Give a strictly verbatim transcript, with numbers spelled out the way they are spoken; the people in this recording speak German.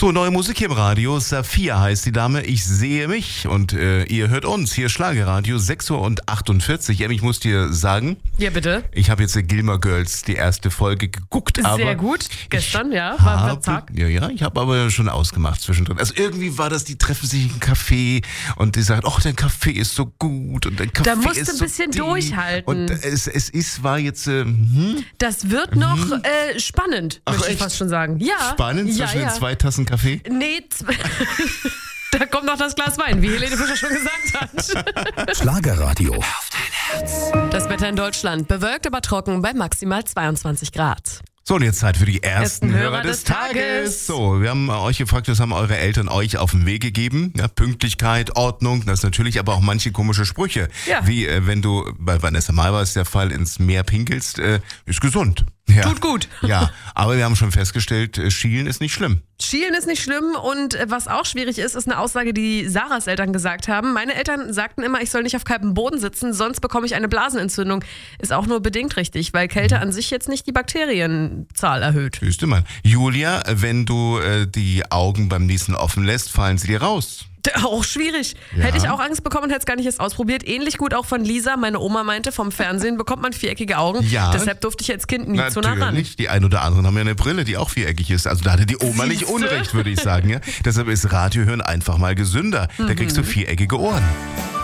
So, neue Musik hier im Radio. Saphia heißt die Dame. Ich sehe mich und äh, ihr hört uns. Hier Schlagerradio, sechs Uhr achtundvierzig. Ähm, ich muss dir sagen, ja bitte. Ich habe jetzt Gilmore Girls die erste Folge geguckt. Sehr aber gut. Gestern, ja. War habe, Tag. Ja, ja. Ich habe aber schon ausgemacht zwischendrin. Also irgendwie war das, die treffen sich im Café und die sagen, oh, dein Kaffee ist so gut und dein Kaffee Da musst ist du ein so bisschen dick. durchhalten. Und es, es ist, war jetzt, äh, hm? Das wird noch mhm. äh, spannend, Ach, möchte ich echt? fast schon sagen. Ja. Spannend ja, zwischen ja. den zwei Tassen Kaffee? Nee, da kommt noch das Glas Wein, wie Helene Fischer schon gesagt hat. Schlagerradio. Auf dein Herz. Das Wetter in Deutschland bewölkt, aber trocken bei maximal zweiundzwanzig Grad. So, und jetzt Zeit für die ersten, Ersten Hörer, Hörer des des Tages. Tages. So, wir haben euch gefragt, was haben eure Eltern euch auf den Weg gegeben? Ja, Pünktlichkeit, Ordnung, das natürlich, aber auch manche komische Sprüche. Ja. Wie, äh, wenn du, bei Vanessa Mai war es der Fall, ins Meer pinkelst, äh, ist gesund. Ja. Tut gut. Ja, aber wir haben schon festgestellt, äh, Schielen ist nicht schlimm. Schielen ist nicht schlimm und äh, was auch schwierig ist, ist eine Aussage, die Sarahs Eltern gesagt haben. Meine Eltern sagten immer, ich soll nicht auf kaltem Boden sitzen, sonst bekomme ich eine Blasenentzündung. Ist auch nur bedingt richtig, weil Kälte an sich jetzt nicht die Bakterienzahl erhöht. Siehst du mal. Julia, wenn du äh, die Augen beim Niesen offen lässt, fallen sie dir raus. Auch schwierig. Ja. Hätte ich auch Angst bekommen und hätte es gar nicht erst ausprobiert. Ähnlich gut auch von Lisa. Meine Oma meinte, vom Fernsehen bekommt man viereckige Augen. Ja. Deshalb durfte ich als Kind nie zu nah ran. Natürlich, die ein oder anderen haben ja eine Brille, die auch viereckig ist. Also da hatte die Oma nicht Siehste? Unrecht, würde ich sagen. Ja? Deshalb ist Radiohören einfach mal gesünder. Da kriegst du viereckige Ohren.